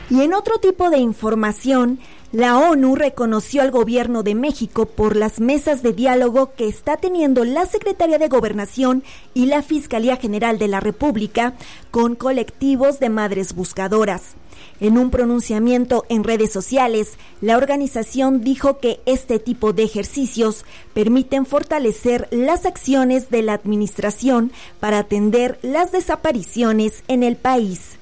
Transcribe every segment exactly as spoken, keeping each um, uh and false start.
Y en otro tipo de información, la ONU reconoció al gobierno de México por las mesas de diálogo que está teniendo la Secretaría de Gobernación y la Fiscalía General de la República con colectivos de madres buscadoras. En un pronunciamiento en redes sociales, la organización dijo que este tipo de ejercicios permiten fortalecer las acciones de la administración para atender las desapariciones en el país.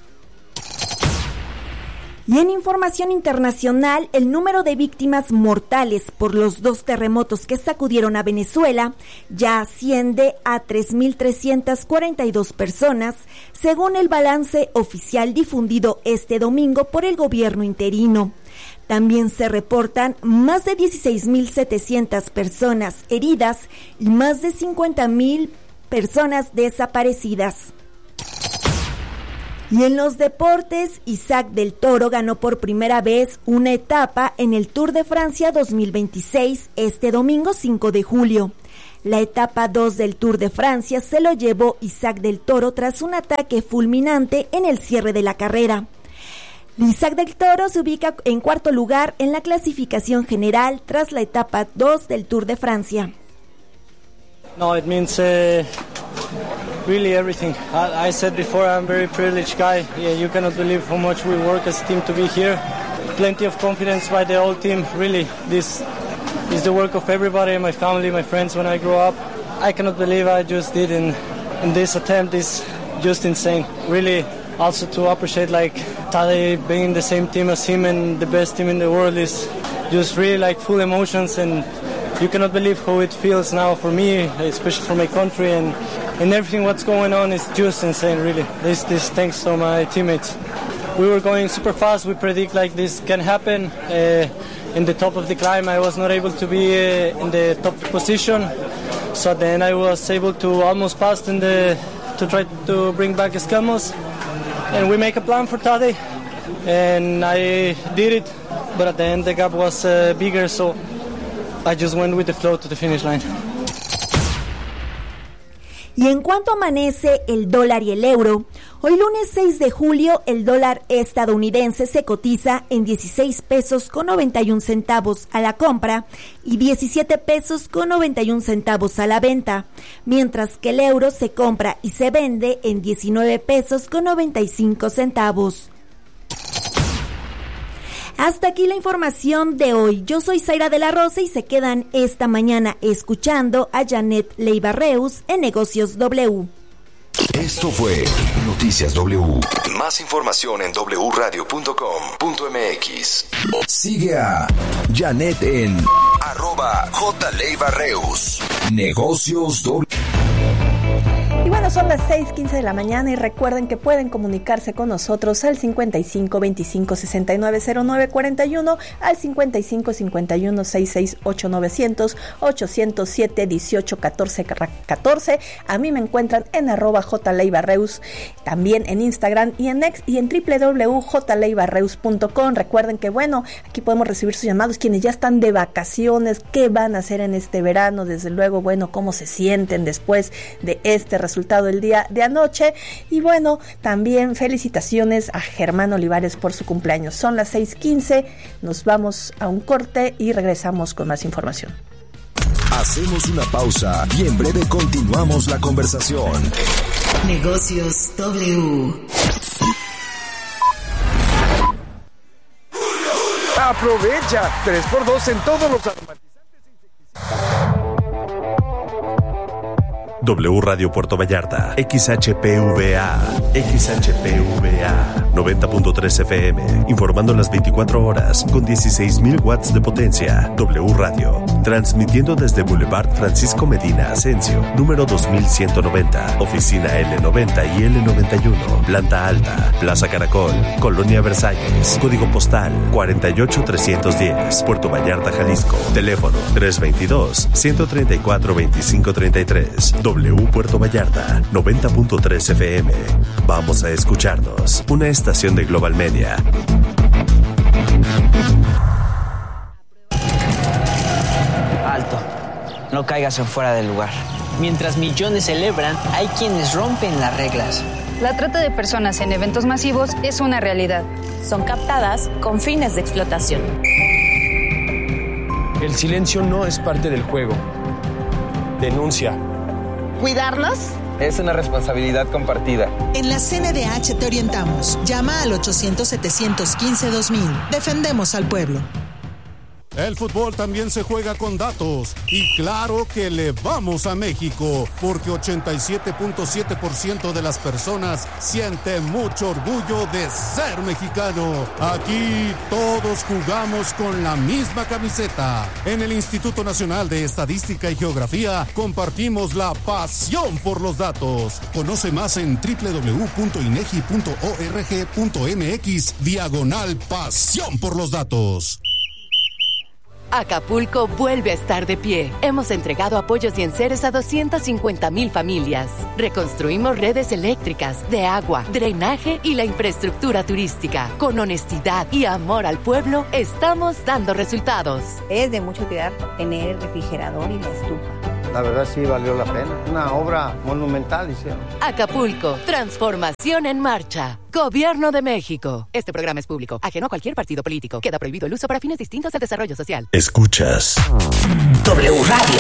Y en información internacional, el número de víctimas mortales por los dos terremotos que sacudieron a Venezuela ya asciende a tres mil trescientas cuarenta y dos personas, según el balance oficial difundido este domingo por el gobierno interino. También se reportan más de dieciséis mil setecientas personas heridas y más de cincuenta mil personas desaparecidas. Y en los deportes, Isaac del Toro ganó por primera vez una etapa en el Tour de Francia dos mil veintiséis este domingo cinco de julio. La etapa dos del Tour de Francia se lo llevó Isaac del Toro tras un ataque fulminante en el cierre de la carrera. Isaac del Toro se ubica en cuarto lugar en la clasificación general tras la etapa dos del Tour de Francia. No, it means uh, really everything. I, I said before, I'm a very privileged guy. Yeah, you cannot believe how much we work as a team to be here. Plenty of confidence by the whole team. Really, this is the work of everybody, my family, my friends when I grow up. I cannot believe I just did in, in this attempt is just insane. Really, also to appreciate like Tadej being the same team as him and the best team in the world is just really like full emotions, and you cannot believe how it feels now for me, especially for my country, and, and everything what's going on is just insane, really. This, this thanks to my teammates. We were going super fast. We predict like this can happen. Uh, in the top of the climb, I was not able to be uh, in the top position, so then I was able to almost pass in the to try to bring back Escamos, and we make a plan for Tadej, and I did it, but at the end the gap was uh, bigger, so I just went with the flow to the finish line. Y en cuanto amanece el dólar y el euro, hoy lunes seis de julio el dólar estadounidense se cotiza en dieciséis pesos con noventa y un centavos a la compra y diecisiete pesos con noventa y un centavos a la venta, mientras que el euro se compra y se vende en diecinueve pesos con noventa y cinco centavos. Hasta aquí la información de hoy. Yo soy Zaira de la Rosa y se quedan esta mañana escuchando a Janet Leiva Reus en Negocios W. Esto fue Noticias W. Más información en doble u radio punto com punto m x. Sigue a Janet en arroba J Leiva Reus. Negocios W. Y bueno, son las seis quince de la mañana y recuerden que pueden comunicarse con nosotros al cincuenta y cinco veinticinco sesenta y nueve cero nueve cuarenta y uno, al cincuenta y cinco cincuenta y uno sesenta y seis ocho novecientos, ochocientos siete dieciocho catorce catorce. A mí me encuentran en arroba J Leiva Reus, también en Instagram y en X y en doble u doble u doble u punto j leiva reus punto com. Recuerden que bueno, aquí podemos recibir sus llamados, quienes ya están de vacaciones, qué van a hacer en este verano, desde luego, bueno, cómo se sienten después de este resultado del día de anoche. Y bueno, también felicitaciones a Germán Olivares por su cumpleaños. Son las seis quince, nos vamos a un corte y regresamos con más información. Hacemos una pausa y en breve continuamos la conversación. Negocios W. Aprovecha tres por dos en todos los aromatizantes e insecticidas. W Radio Puerto Vallarta, X H P V A, X H P V A, noventa punto tres F M, informando las veinticuatro horas con dieciséis mil watts de potencia. W Radio, transmitiendo desde Boulevard Francisco Medina Asensio, número dos mil ciento noventa, oficina L noventa y L noventa y uno, planta alta, Plaza Caracol, Colonia Versalles, código postal cuarenta y ocho trescientos diez, Puerto Vallarta, Jalisco, teléfono tres veintidós, ciento treinta y cuatro, veinticinco treinta y tres. W Puerto Vallarta, noventa punto tres F M. Vamos a escucharnos. Una estación de Global Media. Alto. No caigas en fuera del lugar. Mientras millones celebran, hay quienes rompen las reglas. La trata de personas en eventos masivos es una realidad. son captadas con fines de explotación. El silencio no es parte del juego. Denuncia. ¿Cuidarnos? Es una responsabilidad compartida. En la C N D H te orientamos. Llama al ochocientos, setecientos quince, dos mil. Defendemos al pueblo. El fútbol también se juega con datos y claro que le vamos a México porque ochenta y siete punto siete por ciento de las personas siente mucho orgullo de ser mexicano. Aquí todos jugamos con la misma camiseta. En el Instituto Nacional de Estadística y Geografía compartimos la pasión por los datos. Conoce más en doble u doble u doble u punto inegi punto org punto mx diagonal pasión por los datos. Acapulco vuelve a estar de pie. Hemos entregado apoyos y enseres a doscientas cincuenta mil familias. Reconstruimos redes eléctricas, de agua, drenaje y la infraestructura turística. Con honestidad y amor al pueblo, estamos dando resultados. Es de mucho cuidar tener el refrigerador y la estufa. La verdad sí valió la pena. Una obra monumental hicieron. Acapulco, transformación en marcha. Gobierno de México. Este programa es público, ajeno a cualquier partido político. Queda prohibido el uso para fines distintos al desarrollo social. Escuchas W Radio.